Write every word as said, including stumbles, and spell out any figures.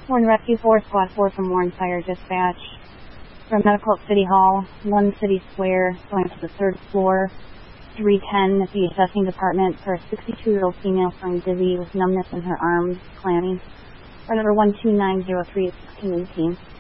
Warren Rescue four, Squad four from Warren Fire Dispatch. From Medical at City Hall, one City Square, going to the third floor. three ten at the assessing department for a sixty-two-year-old female feeling dizzy with numbness in her arms, clammy. Or number one two nine zero three at sixteen eighteen.